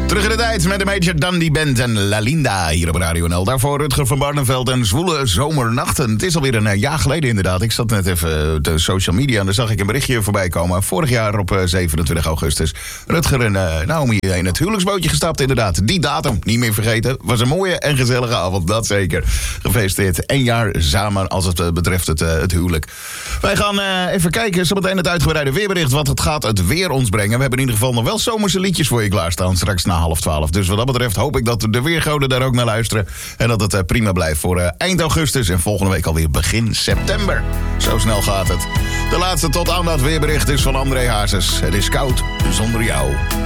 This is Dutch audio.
Terug in de tijd met de Major Dundee Band en La Linda hier op Radio NL. Daarvoor Rutger van Barneveld en Zwoele Zomernachten. Het is alweer een jaar geleden inderdaad. Ik zat net even op de social media en daar zag ik een berichtje voorbij komen. Vorig jaar op 27 augustus. Rutger en Naomi in het huwelijksbootje gestapt inderdaad. Die datum, niet meer vergeten. Was een mooie en gezellige avond, dat zeker. Gefeliciteerd. 1 jaar samen als het betreft het huwelijk. Wij gaan even kijken, zometeen het uitgebreide weerbericht. Wat het gaat het weer ons brengen. We hebben in ieder geval nog wel zomerse liedjes voor je klaarstaan. Straks na 11:30. Dus wat dat betreft hoop ik dat de weergoden daar ook naar luisteren. En dat het prima blijft voor eind augustus. En volgende week alweer begin september. Zo snel gaat het. De laatste tot aan dat weerbericht is van André Hazes. Het is koud zonder jou.